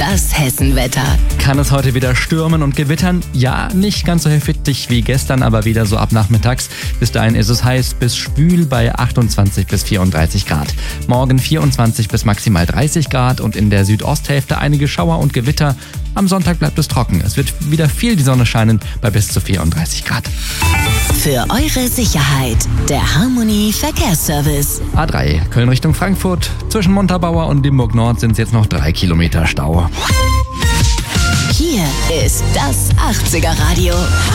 Das Hessenwetter. Kann es heute wieder stürmen und gewittern? Ja, nicht ganz so heftig wie gestern, aber wieder so ab nachmittags. Bis dahin ist es heiß bis schwül bei 28 bis 34 Grad. Morgen 24 bis maximal 30 Grad und in der Südosthälfte einige Schauer und Gewitter. Am Sonntag bleibt es trocken. Es wird wieder viel die Sonne scheinen bei bis zu 34 Grad. Für eure Sicherheit, der Harmony Verkehrsservice. A3, Köln Richtung Frankfurt. Zwischen Montabaur und Limburg Nord sind es jetzt noch 3 Kilometer Stau. Hier ist das 80er Radio.